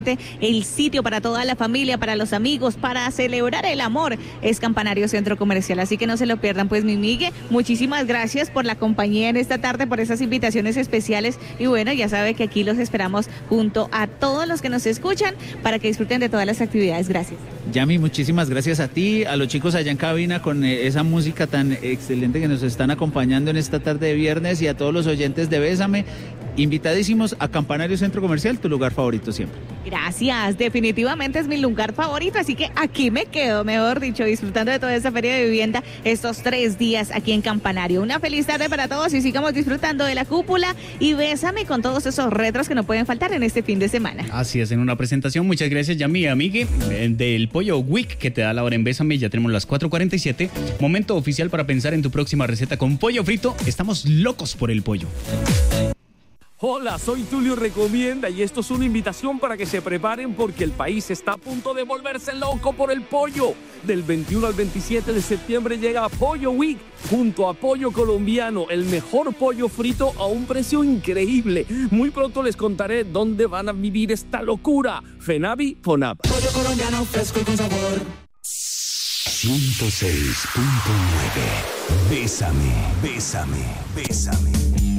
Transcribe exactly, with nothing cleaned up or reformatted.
El sitio para toda la familia, para los amigos, para celebrar el amor es Campanario Centro Comercial, así que no se lo pierdan. Pues mi Migue, muchísimas gracias por la compañía en esta tarde, por esas invitaciones especiales y bueno, ya sabe que aquí los esperamos junto a todos los que nos escuchan para que disfruten de todas las actividades. Gracias. Yami, muchísimas gracias a ti, a los chicos allá en cabina con eh, esa música tan excelente que nos están acompañando en esta tarde de viernes y a todos los oyentes de Bésame. Invitadísimos a Campanario Centro Comercial, tu lugar favorito siempre. Gracias, definitivamente es mi lugar favorito, así que aquí me quedo, mejor dicho, disfrutando de toda esta feria de vivienda estos tres días aquí en Campanario. Una feliz tarde para todos y sigamos disfrutando de la cúpula y Bésame con todos esos retros que no pueden faltar en este fin de semana. Así es, en una presentación, muchas gracias Yami, amigue, del Pollo Week que te da la hora en Bésame. Ya tenemos las cuatro cuarenta y siete, momento oficial para pensar en tu próxima receta con pollo frito. Estamos locos por el pollo. Hola, soy Tulio Recomienda y esto es una invitación para que se preparen porque el país está a punto de volverse loco por el pollo. Del veintiuno al veintisiete de septiembre llega Pollo Week junto a Pollo Colombiano, el mejor pollo frito a un precio increíble. Muy pronto les contaré dónde van a vivir esta locura. Fenavi, Fonab. Pollo colombiano fresco y con sabor. ciento seis punto nueve. Bésame, bésame, bésame.